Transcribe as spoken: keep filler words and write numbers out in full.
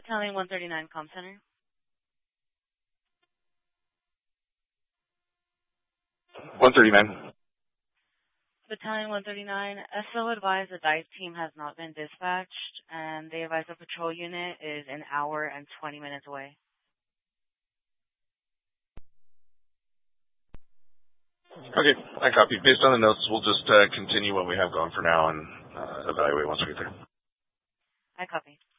Battalion one thirty-nine, Comm Center. one thirty-nine. Battalion one thirty-nine, S O advised the dive team has not been dispatched, and they advise the patrol unit is an hour and twenty minutes away. Okay, I copy. Based on the notes, we'll just uh, continue what we have going for now and uh, evaluate once we get there. I copy.